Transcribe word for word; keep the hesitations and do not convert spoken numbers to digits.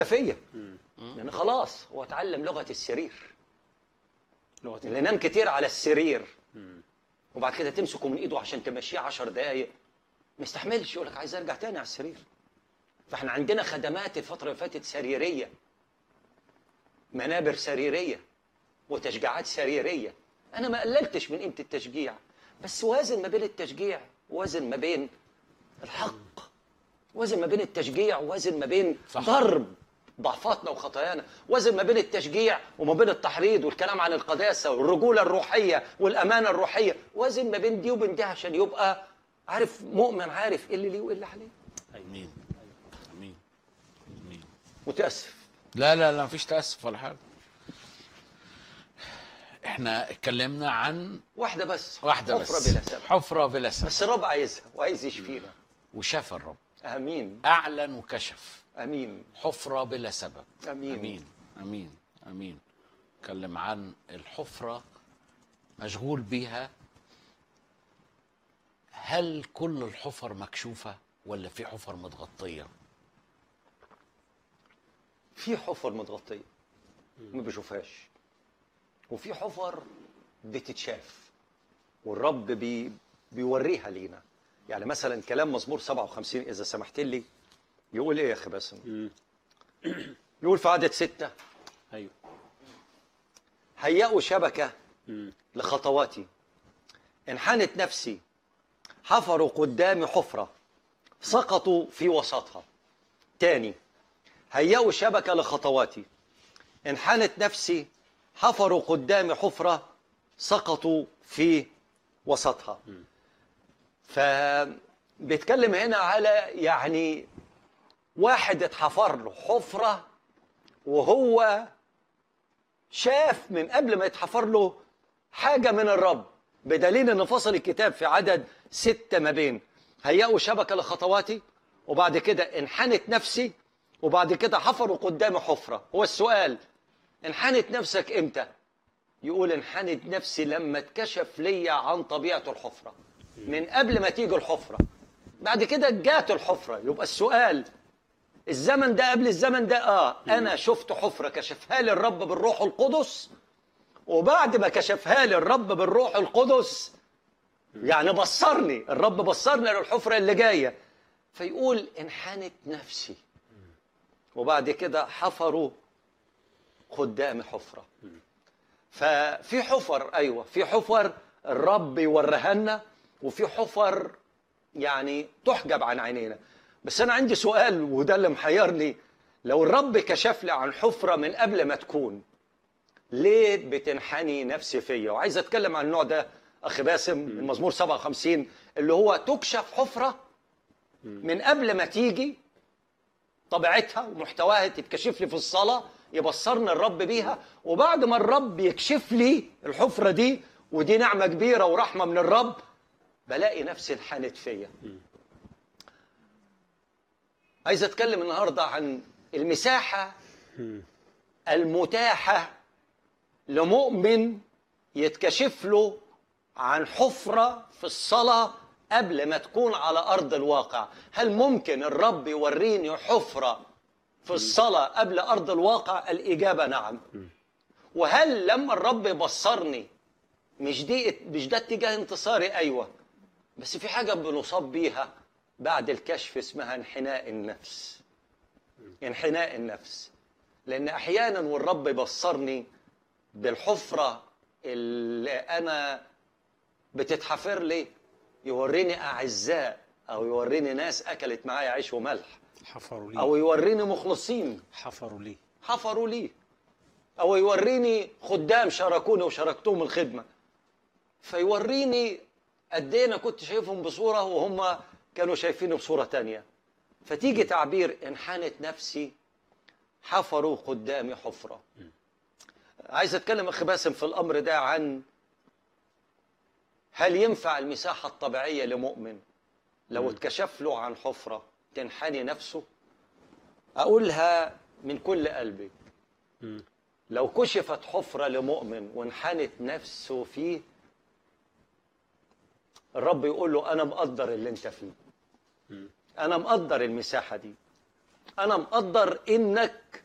فيا، لان خلاص هو اتعلم لغه السرير، لغه اللي نام كتير على السرير وبعد كده تمسكه من ايده عشان تمشيه عشر دقايق ما يستحملش، يقول لك عايز ارجع تاني على السرير. فاحنا عندنا خدمات الفتره اللي فاتت سريريه، منابر سريريه وتشجيعات سريريه. انا ما قللتش من قيمه التشجيع، بس وازن ما بين التشجيع وازن ما بين الحق، وازن ما بين التشجيع وازن ما بين صح. ضرب ضعفاتنا وخطايانا، وازن ما بين التشجيع وما بين التحريض والكلام عن القداسه والرجوله الروحيه والامانه الروحيه، وازن ما بين دي وبين دي عشان يبقى عارف مؤمن، عارف ايه اللي ليه وايه اللي عليه. امين امين امين. متاسف. لا لا لا مفيش تاسف ولا حاجه. احنا اتكلمنا عن واحده بس، واحده حفره بس بلا سبب، حفره بلا سبب، بس الرب عايزها وعايز يشفينا. وشاف الرب. امين. اعلن وكشف. امين. حفره بلا سبب. امين امين امين امين. اتكلم عن الحفره مشغول بيها. هل كل الحفر مكشوفه ولا في حفر متغطيه؟ في حفر متغطيه ما بشوفهاش، وفي حفر بتتشاف والرب بي بيوريها لينا. يعني مثلا كلام مزمور سبعة وخمسين اذا سمحت لي يقول ايه يا اخي باسم؟ يقول في عدد ستة: ايوه هيئوا شبكه لخطواتي، انحنت نفسي، حفروا قدامي حفره سقطوا في وسطها. تاني: هيئوا شبكه لخطواتي، انحنت نفسي، حفروا قدامي حفره سقطوا في وسطها. فبيتكلم هنا على يعني واحد اتحفر له حفره وهو شاف من قبل ما يتحفر له حاجه من الرب، بدليل ان فصل الكتاب في عدد ستة ما بين هيئوا شبكه لخطواتي وبعد كده انحنت نفسي وبعد كده حفروا قدامي حفره. هو السؤال: انحنت نفسك امتى؟ يقول انحنت نفسي لما اتكشف لي عن طبيعه الحفره، من قبل ما تيجي الحفره. بعد كده جات الحفره. يبقى السؤال: الزمن ده قبل الزمن ده؟ اه انا شفت حفره كشفها لي الرب بالروح القدس، وبعد ما كشفها لي الرب بالروح القدس يعني بصرني الرب، بصرني للحفره اللي جايه. فيقول انحنت نفسي وبعد كده حفروا قدام حفره. ففي حفر، ايوه في حفر الرب يوريها لنا، وفي حفر يعني تحجب عن عينينا. بس انا عندي سؤال وده اللي محيرني: لو الرب كشف لي عن حفره من قبل ما تكون، ليه بتنحني نفسي فيا؟ وعايز اتكلم عن النوع ده اخي باسم من مزمور سبعة وخمسين، اللي هو تكشف حفره من قبل ما تيجي طبيعتها ومحتواها، تتكشف لي في الصلاه، يبصرنا الرب بيها، وبعد ما الرب يكشف لي الحفره دي، ودي نعمه كبيره ورحمه من الرب، بلاقي نفسي انحنت فيا. عايز اتكلم النهارده عن المساحه المتاحه لمؤمن يتكشف له عن حفره في الصلاه قبل ما تكون على ارض الواقع. هل ممكن الرب يوريني حفره في الصلاه قبل ارض الواقع؟ الاجابه نعم. وهل لما الرب يبصرني مش دي مش ده اتجاه انتصاري؟ ايوه، بس في حاجه بنصاب بيها بعد الكشف اسمها انحناء النفس. انحناء النفس، لان احيانا والرب يبصرني بالحفره اللي انا بتتحفر لي، يوريني اعزاء او يوريني ناس اكلت معايا عيش وملح، حفروا لي، او يوريني مخلصين حفروا لي حفروا لي، او يوريني خدام شاركوني وشاركتهم الخدمه، فيوريني قد ايه انا كنت شايفهم بصوره وهم كانوا شايفيني بصوره تانية. فتيجي تعبير انحنت نفسي، حفروا قدامي حفره. عايز اتكلم اخي باسم في الامر ده عن هل ينفع المساحه الطبيعيه لمؤمن لو اتكشف له عن حفره تنحني نفسه؟ اقولها من كل قلبي: لو كشفت حفره لمؤمن وانحنت نفسه فيه، الرب يقول له انا مقدر اللي انت فيه، انا مقدر المساحه دي، انا مقدر انك